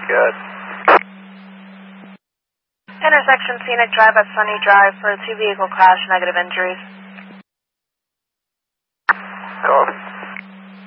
Good. Intersection Scenic Drive at Sunny Drive for a 2-vehicle crash, negative injuries. Copy.